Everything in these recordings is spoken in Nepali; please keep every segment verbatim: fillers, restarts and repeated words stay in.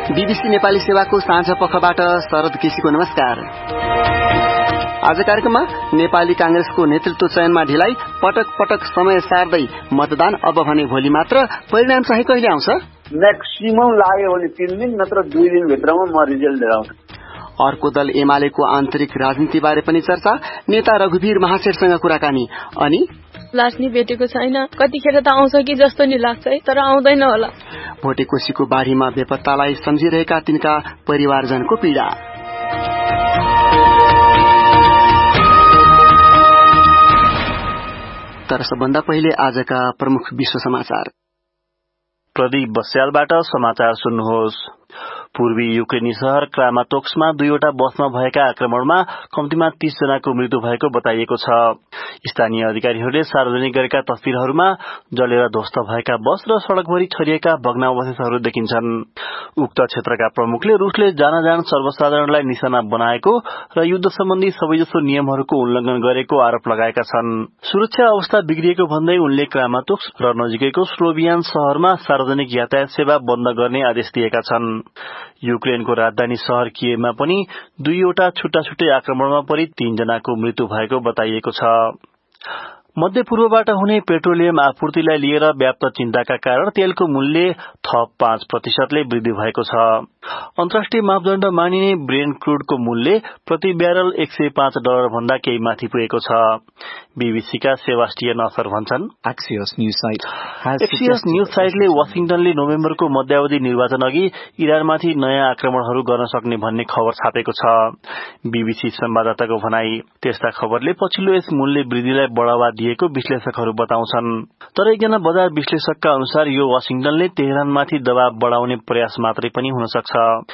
बीबीसी नेपाली सेवाको साँझ पखबाट शरद केसीको नमस्कार। आज कार्यक्रममा नेपाली कांग्रेसको नेतृत्व चयनमा ढिलाइ, पटक पटक समय सार्दै मतदान, अब भने भोलि मात्र, परिणाम चाहिँ कहिले आउँछ? म्याक्सिमम लाग्यो भने तीन दिन नत्र दुई दिन भित्रमा म रिजल्ट लिएर आउँछु। अर्को दल एमालेको आन्तरिक राजनीति बारे पनि चर्चा, नेता रघुवीर महाशेठसँग कुराकानी। अनि लास्नी भेटेको छैन, कतिखेर त आउँछ कि जस्तो नि लाग्छ है, तर आउँदैन होला। भोटेकोशीको बाढीमा बेपत्तालाई सम्झिरहेका तिनका परिवारजनको पीड़ा। तर सबभन्दा पहिले आजका प्रमुख विश्व समाचार। प्रदीप बस्यालबाट समाचार सुन्नुहोस्। पूर्वी युक्रेनी शहर क्रामाटोर्स्कमा दुईवटा बसमा भएका आक्रमणमा कम्तीमा तीस जनाको मृत्यु भएको बताइएको छ। स्थानीय अधिकारीहरूले सार्वजनिक गरेका तस्विरहरूमा जलेर ध्वस्त भएका बस र सड़कभरि छरिएका भग्नावशेषहरू देखिन्छन्। उक्त क्षेत्रका प्रमुखले रुसले जानाजान सर्वसाधारणलाई निशाना बनाएको र युद्ध सम्बन्धी सबैजसो नियमहरूको उल्लंघन गरेको आरोप लगाएका छन्। सुरक्षा अवस्था बिग्रिएको भन्दै उनले क्रामाटोर्स्क र नजिकैको स्लोभियान शहरमा सार्वजनिक यातायात सेवा बन्द गर्ने आदेश दिएका छन्। युक्रेनको राजधानी शहर किएभमा पनि दुईवटा छुट्टा छुट्टै आक्रमणमा परि तीन जनाको मृत्यु भएको बताइएको छ। मध्यपूर्वबाट हुने पेट्रोलियम आपूर्तिलाई लिएर व्याप्त चिन्ताका कारण तेलको मूल्य थप पाँच प्रतिशतले वृद्धि भएको छ। अन्तर्राष्ट्रिय मापदण्ड मानिने ब्रेन्ट क्रूडको मूल्य प्रति ब्यारल एक सय पाँच डलर भन्दा केही माथि पुगेको छ। बीबीसीका सेबास्टियन असर भन्छन्, Axios न्यूज साइट एक्सियस न्यूज साइटले वाशिंगटनले नोभेम्बरको मध्यावधि निर्वाचन अघि इरानमाथि नयाँ आक्रमणहरू गर्न सक्ने भन्ने खबर छापेको छ। बीबीसी संवाददाताको भनाई, त्यस्ता खबरले पछिल्लो यस मूल्य वृद्धिलाई बढ़ावा दिएको विश्लेषकहरू बताउँछन्। तर एकजना बजार विश्लेषकका अनुसार यो वाशिंगटनले तेहरानमाथि दबाव बढ़ाउने प्रयास मात्रै पनि हुन सक्छ।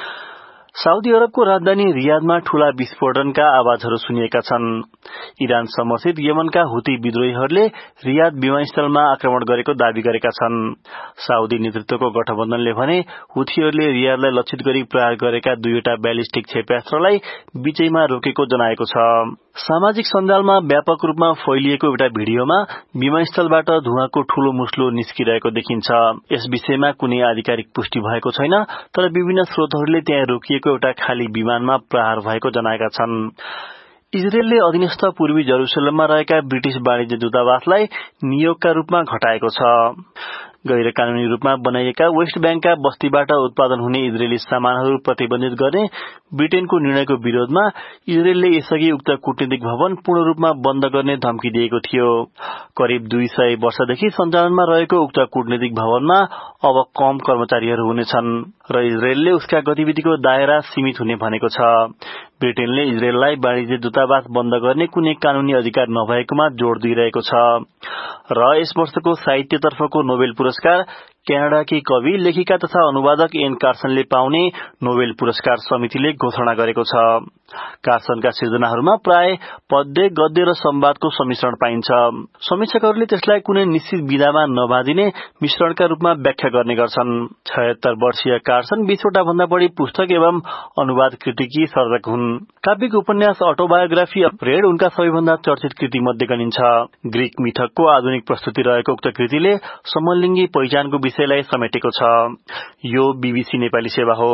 साउदी अरबको राजधानी रियादमा ठूला विस्फोटनका आवाजहरू सुनिएका छन्। इरान समर्थित यमनका हुती विद्रोहीहरूले रियाद विमानस्थलमा आक्रमण गरेको दावी गरेका छन्। साउदी नेतृत्वको गठबन्धनले भने हुथीहरूले रियादलाई लक्षित गरी प्रहार गरेका दुईवटा ब्यालिस्टिक क्षेप्यास्त्रलाई बीचैमा रोकेको जनाएको छ। सामाजिक सञ्जालमा व्यापक रूपमा फैलिएको एउटा भिडियोमा विमानस्थलबाट धुवाँको ठूलो मुस्लो निस्किरहेको देखिन्छ। यस विषयमा कुनै आधिकारिक पुष्टि भएको छैन, तर विभिन्न स्रोतहरूले त्यहाँ रोकिएको एउटा खाली विमानमा प्रहार भएको जनाएका छन्। इजरायलले अधीनस्थ पूर्वी जेरुसलेममा रहेका ब्रिटिश वाणिज्य दूतावासलाई नियोगका रूपमा घटाएको छ। गैर कानूनी रूपमा बनाइएका वेस्ट ब्याङ्कका बस्तीबाट उत्पादन हुने इजरायली सामानहरू प्रतिबन्धित गर्ने ब्रिटेनको निर्णयको विरोधमा इजरायलले यसअघि उक्त कूटनीतिक भवन पूर्ण रूपमा बन्द गर्ने धम्की दिएको थियो। करिब दुई सय वर्षदेखि सञ्चालनमा रहेको उक्त कूटनीतिक भवनमा अब कम कर्मचारीहरू हुनेछन् र इजरायलले उसका गतिविधिको दायरा सीमित हुने भनेको छ। ब्रिटेनले इजरायललाई वाणिज्य दूतावास बन्द गर्ने कुनै कानूनी अधिकार नभएकोमा जोड़ दिइरहेको छ र यस वर्षको साहित्यतर्फको नोबेल पुरस्कार क्यानाडाकी कवि, लेखिका तथा अनुवादक एन कार्सनले पाउने नोबेल पुरस्कार समितिले घोषणा गरेको छ। कार्सनका सिर्जनाहरूमा प्राय पद्य, गद्य र संवादको सम्मिश्रण पाइन्छ। समीक्षकहरूले त्यसलाई कुनै निश्चित विधामा नबाँधिने मिश्रणका रूपमा व्याख्या गर्ने गर्छन्। छयत्तर वर्षीय कार्सन बीसवटा भन्दा बढ़ी पुस्तक एवं अनुवाद कृतिकी सर्जक हुन्। काव्यिक उपन्यास अटोबायोग्राफी अपरेड उनका सबैभन्दा चर्चित कृति मध्ये गनिन्छ। ग्रीक मिथकको आधुनिक प्रस्तुति रहेको उक्त कृतिले समलिङ्गी पहिचानको विषयलाई समेटेको छ। यो बीबीसी नेपाली सेवा हो।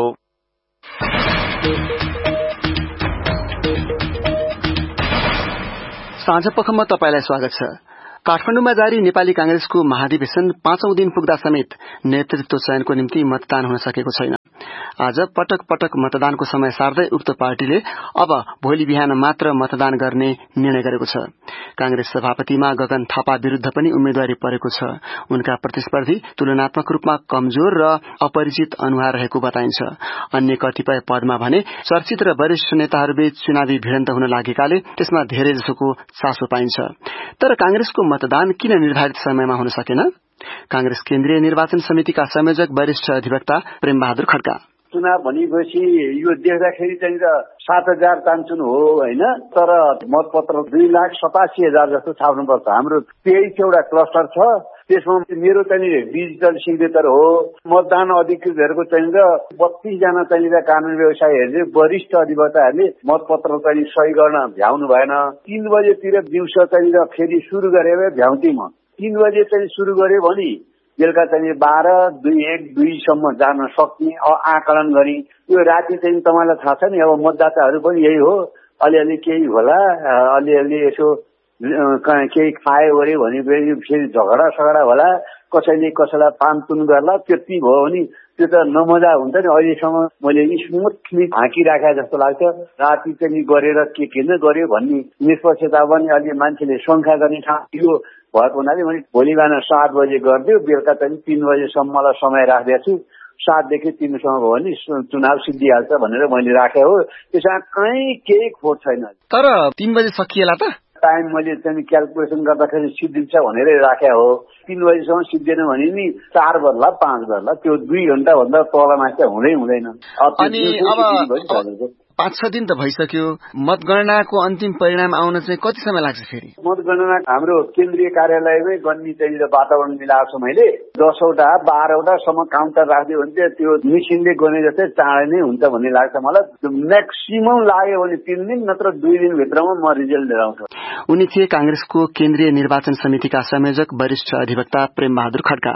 साँझ पखमा तपाईलाई स्वागत छ। काठमाडौँमा जारी नेपाली कांग्रेसको महाधिवेशन पाँचौं दिन पुग्दा समेत नेतृत्व चयनको निम्ति मतदान हुन सकेको छैन। आज पटक पटक मतदानको समय सार्दै उक्त पार्टीले अब भोलि बिहान मात्र मतदान गर्ने निर्णय गरेको छ। कांग्रेस सभापतिमा गगन थापा विरूद्ध पनि उम्मेदवारी परेको छ। उनका प्रतिस्पर्धी तुलनात्मक रूपमा कमजोर र अपरिचित अनुहार रहेको बताइन्छ। अन्य कतिपय पदमा भने चर्चित र वरिष्ठ नेताहरूबीच चुनावी भिडन्त हुन लागेकाले त्यसमा धेरै जसोको चासो पाइन्छ। तर कांग्रेसको मतदान किन निर्धारित समयमा हुन सकेन? कांग्रेस केन्द्रीय निर्वाचन समितिका संयोजक वरिष्ठ अधिवक्ता प्रेम बहादुर खड्का, चुनाव भनेपछि यो देख्दाखेरि चाहिँ सात हजार चान्चुन हो होइन, तर मतपत्र दुई लाख सतासी हजार जस्तो छाप्नुपर्छ। हाम्रो तेइस एउटा क्लस्टर छ, त्यसमा मेरो चाहिँ डिजिटल सिग्नेचर हो। मतदान अधिकृतहरूको चाहिँ बत्तीस जना चाहिँ कानून व्यवसायीहरूले वरिष्ठ अधिवक्ताहरूले मतपत्र चाहिँ सही गर्न भ्याउनु भएन। तीन बजेतिर दिउँसो चाहिँ फेरि सुरु गरेर भ्याउँथे। म तीन बजे चाहिँ सुरु गर्यो भने बेलुका चाहिँ बाह्र दुई एक दुईसम्म जान सक्ने आकलन गरी यो राति चाहिँ तपाईँलाई थाहा छ नि अब मतदाताहरू पनि यही हो अलिअलि केही होला अलिअलि यसो केही खायो अरे भने फेरि झगडा सगडा होला कसैले कसैलाई पानपुन गर्ला त्यति भयो भने त्यो त नमजा हुन्छ नि अहिलेसम्म मैले स्मुथली हाँकिराखे जस्तो लाग्छ राति चाहिँ गरेर के किन गर्यो भन्ने निष्पक्षता पनि अलि मान्छेले शङ्का गर्ने ठाउँ यो भएको हुनाले मैले भोलि बिहान सात बजे गरिदियो बेलुका चाहिँ तीन बजेसम्मलाई समय राखिदिएको छु सातदेखि तीनसम्म भयो भने चुनाव सिद्धिहाल्छ भनेर मैले राखेँ हो त्यसमा कहीँ केही खोट छैन तर तीन बजे सकिएला त टाइम मैले चाहिँ क्यालकुलेसन गर्दाखेरि सिद्धिन्छ भनेर राखे हो तीन बजीसम्म सिद्धिएन भने नि चार बज्ला पाँच बज्ला त्यो दुई घण्टा भन्दा तलमाथि चाहिँ हुँदै हुँदैन अनि अब पाँच छ दिन त भइसक्यो मतगणनाको अन्तिम परिणाम आउन चाहिँ कति समय लाग्छ फेरि मतगणना हाम्रो केन्द्रीय कार्यालयमै गन्ने चाहिँ वातावरण मिलाएको छु मैले दसवटा बाह्रवटासम्म काउन्टर राखिदियो भने चाहिँ त्यो मिसिनले गने जस्तै चाँडै नै हुन्छ भन्ने लाग्छ मलाई म्याक्सिमम लाग्यो भने तीन दिन नत्र दुई दिनभित्रमा म रिजल्ट लिएर आउँछु उनी थिए कांग्रेसको केन्द्रीय निर्वाचन समितिका संयोजक वरिष्ठ अधिवक्ता प्रेम बहादुर खड्का।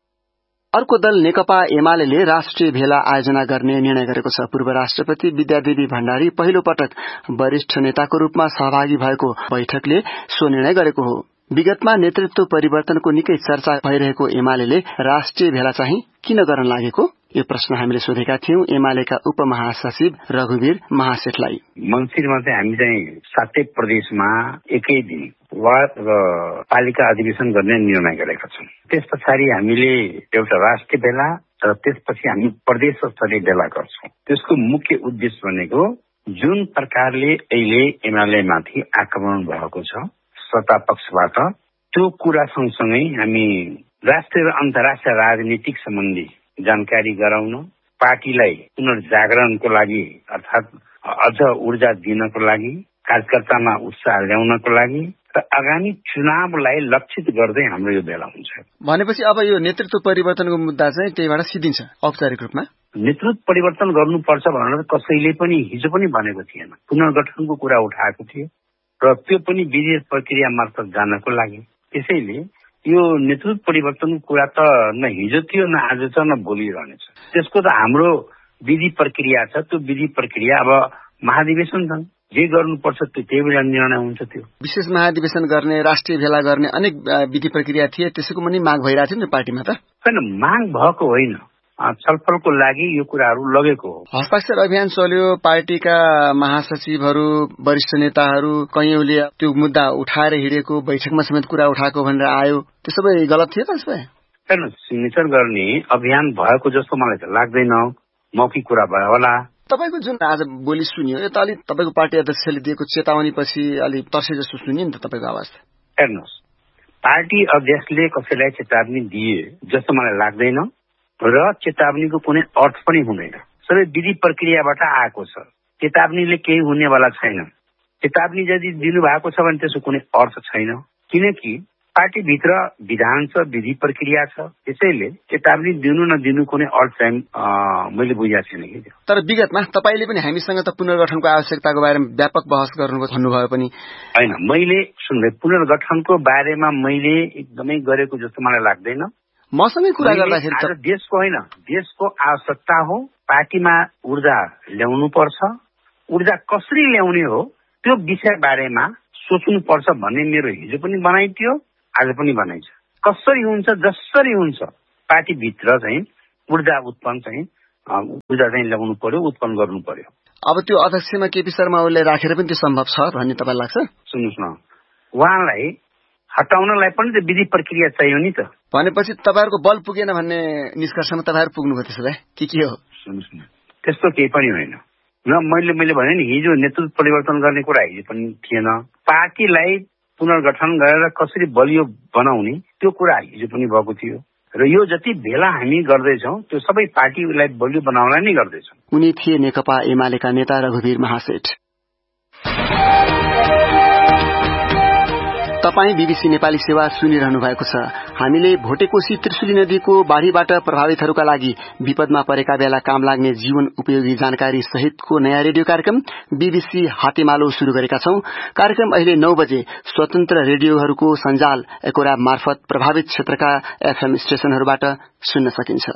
अर्को दल नेकपा एमाले राष्ट्रिय भेला आयोजना गर्ने निर्णय गरेको छ। पूर्व राष्ट्रपति विद्यादेवी भण्डारी पहिलो पटक वरिष्ठ नेताको रूपमा सहभागी भएको बैठकले सो निर्णय गरेको हो। विगतमा नेतृत्व परिवर्तनको निकै चर्चा भइरहेको एमाले राष्ट्रिय भेला चाहिँ किन गर्न लागेको यो प्रश्न हामीले सोधेका थियौं एमालेका उपमहासचिव रघुवीर महासेठलाई। मंसिरमा चाहिँ हामी चाहिँ सातै प्रदेशमा एकै दिन वार्ड र पालिका अधिवेशन गर्ने निर्णय गरेका छौं। त्यस पछाडि हामीले एउटा राष्ट्रिय भेला र त्यसपछि हामी प्रदेश स्तरीय भेला गर्छौं। त्यसको मुख्य उद्देश्य भनेको जुन प्रकारले अहिले एमालेमाथि आक्रमण भएको छ सत्ता पक्षबाट त्यो कुरा सँगसँगै हामी राष्ट्रिय र अन्तर्राष्ट्रिय राजनीतिक सम्बन्धी जानकारी गराउन पार्टीलाई पुनर्जागरणको लागि अर्थात् अझ ऊर्जा दिनको लागि कार्यकर्तामा उत्साह ल्याउनको लागि र आगामी चुनावलाई लक्षित गर्दै हाम्रो यो भेला हुन्छ। भनेपछि अब यो नेतृत्व परिवर्तनको मुद्दा चाहिँ त्यहीबाट सिद्धिन्छ औपचारिक रूपमा। नेतृत्व परिवर्तन गर्नुपर्छ भनेर कसैले पनि हिजो पनि भनेको थिएन। पुनर्गठनको कुरा उठाएको थियो र त्यो पनि विधि प्रक्रिया मार्फत जानको लागि। त्यसैले यो नेतृत्व परिवर्तनको कुरा त न हिजो थियो न आज छ न भोलि रहनेछ। त्यसको त हाम्रो विधि प्रक्रिया छ। त्यो विधि प्रक्रिया अब महाधिवेशन छन् जे गर्नुपर्छ त्यो त्यही बेला निर्णय हुन्छ। त्यो विशेष महाधिवेशन गर्ने राष्ट्रिय भेला गर्ने अनेक विधि प्रक्रिया थिए त्यसको पनि माग भइरहेको थियो नि पार्टीमा त। हैन माग भएको होइन छलफलको लागि यो कुराहरू लगेको हो। हस्ताक्षर अभियान चल्यो पार्टीका महासचिवहरू वरिष्ठ नेताहरू कैयौंले त्यो मुद्दा उठाएर हिँडेको बैठकमा समेत कुरा उठाएको भनेर आयो त्यो सबै गलत थियो त सबै। हैन सिग्नेचर गर्ने अभियान भएको जस्तो मलाई त लाग्दैन। मौखिक कुरा भयो होला। तपाईको जुन आज बोली सुनियो यो त अलि तपाईको पार्टी अध्यक्षले दिएको चेतावनी पछि अलि तर्से जस्तो सुनियो नि त तपाईको आवाज। हेर्नुहोस् पार्टी अध्यक्षले कसैलाई चेतावनी दिए जस्तो मलाई लाग्दैन र चेतावनीको कुनै अर्थ पनि हुँदैन। सबै विधि प्रक्रियाबाट आएको छ। चेतावनीले केही हुनेवाला छैन। चेतावनी यदि दिनुभएको छ भने त्यसको कुनै अर्थ छैन किनकि पार्टीभित्र विधान छ विधि प्रक्रिया छ। त्यसैले चेतावनी दिनु नदिनु कुनै अर्थ चाहिँ मैले बुझेको छैन कि। तर विगतमा तपाईले पनि हामीसँग त पुनर्गठनको आवश्यकताको बारेमा व्यापक बहस गर्नुभयो भन्नुभयो पनि होइन। मैले सुन्दै पुनर्गठनको बारेमा मैले एकदमै गरेको जस्तो मलाई लाग्दैन। मसँगै कुरा गर्दाखेरि देशको होइन देशको आवश्यकता हो। पार्टीमा ऊर्जा ल्याउनु पर्छ। ऊर्जा कसरी ल्याउने हो त्यो विषय बारेमा सोच्नु पर्छ भन्ने मेरो हिजो पनि भनाइ थियो आज पनि भनाइ छ। कसरी हुन्छ जसरी हुन्छ पार्टीभित्र चाहिँ ऊर्जा उत्पन्न चाहिँ ऊर्जा चाहिँ ल्याउनु पर्यो उत्पन्न गर्नु पर्यो। अब त्यो अध्यक्षमा केपी शर्मा ओलीलाई राखेर पनि त्यो सम्भव छ भन्ने तपाईलाई लाग्छ? सुन्नुहोस् न उहाँलाई हटाउनलाई पनि त विधि प्रक्रिया चाहियो नि त। भनेपछि तपाईहरुको बल पुगेन भन्ने निष्कर्षमा तपाईहरु पुग्नुभयो त्यसो भए के के हो? सुन्नुहोस् न त्यस्तो केही पनि होइन। न मैले मैले भने नि हिजो नेतृत्व परिवर्तन गर्ने कुरा हिजो पनि थिएन। पार्टीलाई पुनर्गठन गरेर कसरी बलियो बनाउने त्यो कुरा हिजो पनि भएको थियो र यो जति भेला हामी गर्दैछौँ त्यो सबै पार्टीलाई बलियो बनाउनलाई नै गर्दैछौँ। उनी थिए नेकपा एमालेका नेता रघुवीर महासेठ। तपाई बीबीसी नेपाली सेवा सुनिरहनु भएको छ। हामीले भोटेकोशी त्रिशुली नदीको बाढ़ीबाट प्रभावितहरूका लागि विपदमा परेका बेला काम लाग्ने जीवन उपयोगी जानकारी सहितको नयाँ रेडियो कार्यक्रम बीबीसी हातेमालो शुरू गरेका छौं। कार्यक्रम अहिले नौ बजे स्वतन्त्र रेडियोहरूको सञ्जाल एकोरा मार्फत प्रभावित क्षेत्रका एफएम स्टेशनहरूबाट सुन्न सकिन्छ।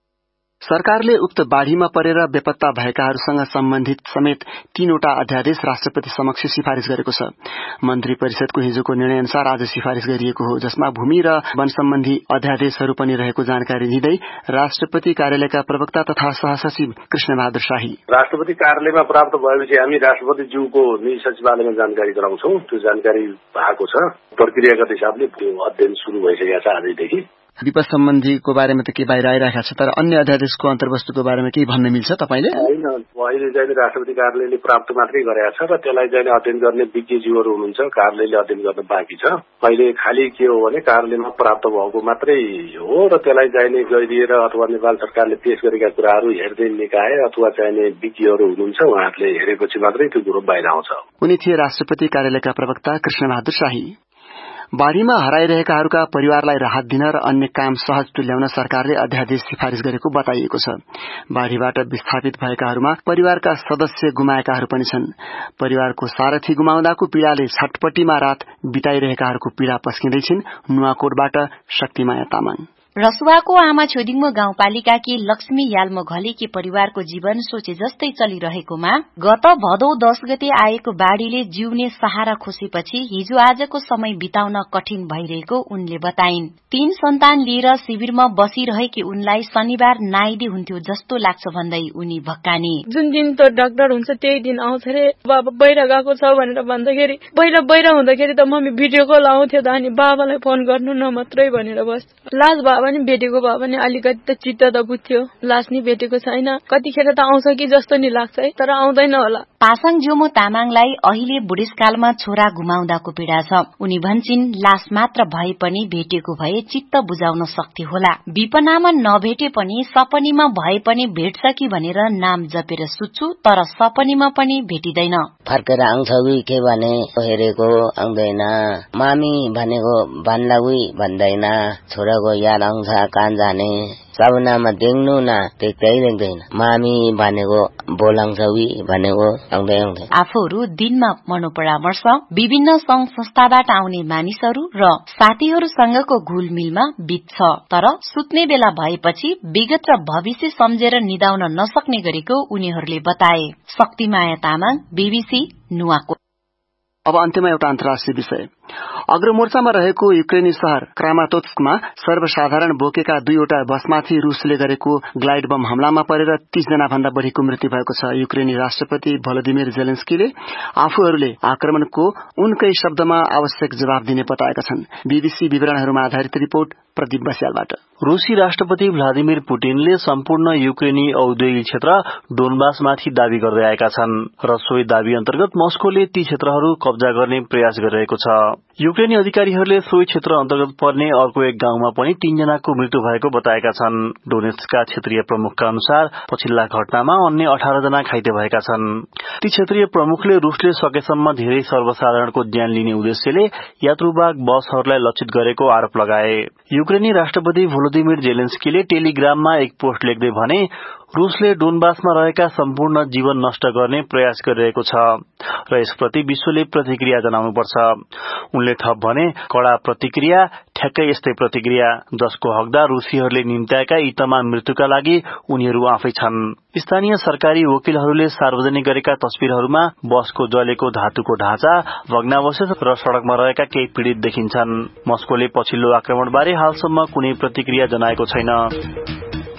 सरकारले उक्त बाढ़ीमा परेर बेपत्ता भएकाहरूसँग सम्बन्धित समेत तीनवटा अध्यादेश राष्ट्रपति समक्ष सिफारिश गरेको छ। मन्त्री परिषदको हिजोको निर्णय अनुसार आज सिफारिश गरिएको हो, जसमा भूमि र वन सम्बन्धी अध्यादेशहरू पनि रहेको जानकारी दिँदै राष्ट्रपति कार्यालयका प्रवक्ता तथा सहसचिव कृष्ण बहादुर शाही, राष्ट्रपति कार्यालयमा प्राप्त भएपछि हामी राष्ट्रपतिज्यूको निजी सचिवालयमा जानकारी गराउँछौं। त्यो जानकारी भएको छ। प्रक्रियागत हिसाबले त्यो अध्ययन शुरू भइसकेको छ आजैदेखि। विपद सम्बन्धीको बारेमा त के बाहिर आइरहेको छ, तर अन्य अध्यादेशको अन्तर्वस्तुको बारेमा केही भन्न मिल्छ तपाईले? होइन, अहिले चाहिँ राष्ट्रपति कार्यालयले प्राप्त मात्रै गरेको छ र त्यसलाई चाहिँ अध्ययन गर्ने विज्ञज्यूहरू हुनुहुन्छ, कार्यालयले अध्ययन गर्न बाँकी छ। अहिले खालि के हो भने कार्यालयमा प्राप्त भएको मात्रै हो र त्यसलाई चाहिने गरिदिएर अथवा नेपाल सरकारले पेश गरेका कुराहरू हेर्दै निकाय अथवा चाहिने विज्ञहरू हुनुहुन्छ, उहाँहरूले हेरेपछि मात्रै त्यो कुरो बाहिर आउँछ। उनी थिए राष्ट्रपति कार्यालयका प्रवक्ता कृष्ण बहादुर शाही। बाढ़ीमा हराइरहेकाहरूका परिवारलाई राहत दिन र अन्य काम सहज तुल्याउन सरकारले अध्यादेश सिफारिश गरेको बताइएको छ। बाढ़ीबाट विस्थापित भएकाहरूमा परिवारका सदस्य गुमाएकाहरू पनि छन्। परिवारको सारथी गुमाउँदाको पीड़ाले छटपटीमा रात बिताइरहेकाहरूको पीड़ा पस्किँदैछिन्। नुवाकोटबाट शक्तिमाया तामाङ। रसुवाको आमा छोदिङमो गाउँपालिकाकी लक्ष्मी याल्मो घलेकी परिवारको जीवन सोचे जस्तै चलिरहेकोमा गत भदौ दश गते आएको बाढ़ीले जिउने सहारा खोसेपछि हिजो आजको समय बिताउन कठिन भइरहेको उनले बताइन्। तीन सन्तान लिएर शिविरमा बसिरहेकी उनलाई शनिबार नाइदे हुन्थ्यो जस्तो लाग्छ भन्दै उनी भक्कानी। जुन दिन त डाक्टर हुन्छ त्यही दिन आउँछ रे, बाबा बाहिर गएको छ भनेर भन्दाखेरि बाहिर बाहिर हुँदाखेरि त मम्मी भिडियो कल आउँथ्यो त अनि बाबालाई फोन गर्नु न मात्रै भनेर बस्छ। लाज भए पनि भेटेको भए पनि अलिकति त चित्त त बुझ्थ्यो। लास नि भेटेको छैन, कतिखेर त आउँछ कि जस्तो नि लाग्छ है, तर आउँदैन होला। पासाङ जोमो तामाङलाई अहिले बुढेसकालमा छोरा गुमाउँदाको पीड़ा छ। उनी भन्छिन् लास मात्र भए पनि भेटेको भए चित्त बुझाउन सक्थे होला। विपनामा नभेटे पनि सपनीमा भए पनि भेट्छ कि भनेर नाम जपेर सुत्छु, तर सपनीमा पनि भेटिँदैन। फर्केर आउँछ उही के भने हेरेको आउँदैन, मामी भनेको भन्ला उही भन्दैन, छोराको याद आउँछ कान जाने, सपनामा देख्नु न देख्दै देख्दैन, मामी भनेको बोलाउँछ उही भनेको आउँदै आउँदैन। आफूहरू दिनमा मनोपरामर्श, विभिन्न संघ संस्थाबाट आउने मानिसहरू र साथीहरूसँगको घुलमिलमा बित्छ, तर सुत्ने बेला भएपछि विगत र भविष्य सम्झेर निदाउन नसक्ने गरेको उनीहरूले बताए। शक्तिमाया तामाङ, बीबीसी नुवाकोट। अब अन्त्यमा एउटा अन्तर्राष्ट्रिय विषय। अग्रमोर्चामा रहेको युक्रेनी शहर क्रामातोत्स्कमा सर्वसाधारण बोकेका दुईवटा बसमाथि रूसले गरेको ग्लाइड बम हमलामा परेर तीस जना भन्दा बढ़ीको मृत्यु भएको छ। युक्रेनी राष्ट्रपति भलोदिमिर जेलेन्स्कीले आफूहरूले आक्रमणको उनकै शब्दमा आवश्यक जवाब दिने बताएका छन्। बीबीसी विवरणहरूमा आधारित रिपोर्ट प्रदीप बस्यालबाट। रूसी राष्ट्रपति भ्लादिमिर पुटिनले सम्पूर्ण युक्रेनी औद्योगिक क्षेत्र डोनबासमाथि दावी गर्दै आएका छन् र सोही दावी अन्तर्गत मस्कोले ती क्षेत्रहरू कब्जा गर्ने प्रयास गरिरहेको छ। युक्रेनी अधिकारीहरूले सोही क्षेत्र अन्तर्गत पर्ने अर्को एक गाउँमा पनि तीनजनाको मृत्यु भएको बताएका छन्। डोनेट्सका क्षेत्रीय प्रमुखका अनुसार पछिल्ला घटनामा अन्य अठार जना घाइते भएका छन्। ती क्षेत्रीय प्रमुखले रूसले सकेसम्म धेरै सर्वसाधारणको ज्यान लिने उद्देश्यले यात्रुवाहक बसहरूलाई लक्षित गरेको आरोप लगाए। युक्रेनी राष्ट्रपति भोलोदिमिर जेलेन्स्कीले टेलिग्राममा एक पोस्ट लेख्दै भने रूसले डोनबासमा रहेका सम्पूर्ण जीवन नष्ट गर्ने प्रयास गरिरहेको छ र यसप्रति विश्वले प्रतिक्रिया जनाउनुपर्छ। उनले थप भने कड़ा प्रतिक्रिया ठ्याक्कै यस्तै प्रतिक्रिया जसको हकदार रूसीहरूले निम्त्याएका यी तमाम मृत्युका लागि उनीहरू आफै छन्। स्थानीय सरकारी वकिलहरूले सार्वजनिक गरेका तस्विरहरूमा बसको जलेको धातुको ढाँचा, भग्नावशेष र सड़कमा रहेका केही पीड़ित देखिन्छन्। मस्कोले पछिल्लो आक्रमणबारे हालसम्म कुनै प्रतिक्रिया जनाएको छैन।